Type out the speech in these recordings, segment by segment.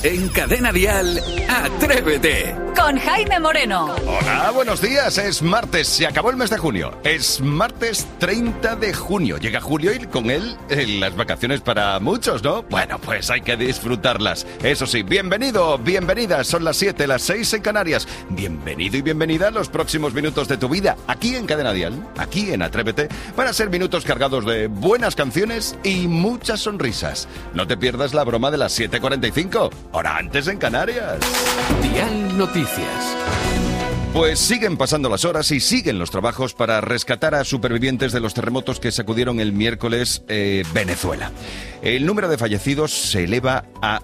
En Cadena Dial, Atrévete. Con Jaime Moreno. Hola, buenos días. Es martes, se acabó el mes de junio. Es martes 30 de junio. Llega julio y con él las vacaciones para muchos, ¿no? Bueno, pues hay que disfrutarlas. Eso sí, bienvenido, bienvenida. Son las 7, las 6 en Canarias. Bienvenido y bienvenida a los próximos minutos de tu vida. Aquí en Cadena Dial, aquí en Atrévete, van a ser minutos cargados de buenas canciones y muchas sonrisas. No te pierdas la broma de las 7:45. Hora antes en Canarias. Dial Noticias. Pues siguen pasando las horas y siguen los trabajos para rescatar a supervivientes de los terremotos que sacudieron el miércoles Venezuela. El número de fallecidos se eleva a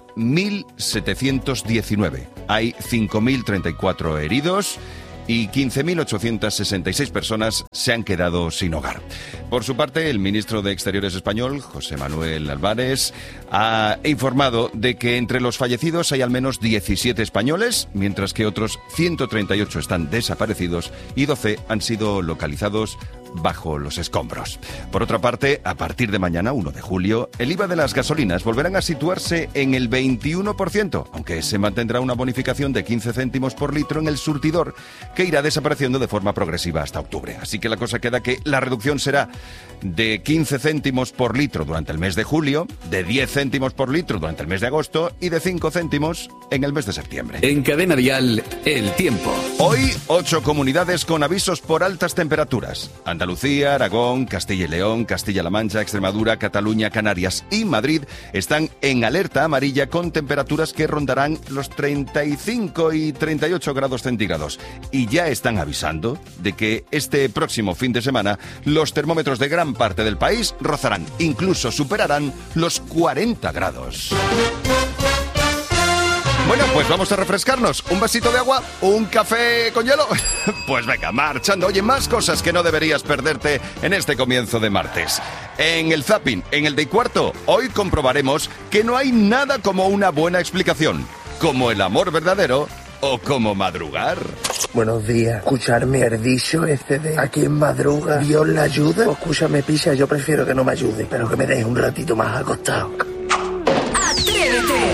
1.719. Hay 5.034 heridos y 15.866 personas se han quedado sin hogar. Por su parte, el ministro de Exteriores español, José Manuel Álvarez, ha informado de que entre los fallecidos hay al menos 17 españoles, mientras que otros 138 están desaparecidos y 12 han sido localizados bajo los escombros. Por otra parte, a partir de mañana, 1 de julio, el IVA de las gasolinas volverán a situarse en el 21%, aunque se mantendrá una bonificación de 15 céntimos por litro en el surtidor, que irá desapareciendo de forma progresiva hasta octubre. Así que la cosa queda que la reducción será de 15 céntimos por litro durante el mes de julio, de 10 céntimos por litro durante el mes de agosto y de 5 céntimos en el mes de septiembre. En Cadena Dial, el tiempo. Hoy, 8 comunidades con avisos por altas temperaturas. Andalucía, Aragón, Castilla y León, Castilla-La Mancha, Extremadura, Cataluña, Canarias y Madrid están en alerta amarilla con temperaturas que rondarán los 35 y 38 grados centígrados. Y ya están avisando de que este próximo fin de semana los termómetros de gran parte del país rozarán, incluso superarán los 40 grados. Bueno, pues vamos a refrescarnos. ¿Un vasito de agua? ¿Un café con hielo? Pues venga, marchando. Oye, más cosas que no deberías perderte en este comienzo de martes. En el Zapping, en el de cuarto, hoy comprobaremos que no hay nada como una buena explicación, como el amor verdadero o como madrugar. Buenos días. Escucharme el dicho este de a quien madruga Dios la ayuda. O escúchame, picha, yo prefiero que no me ayude, pero que me deje un ratito más acostado.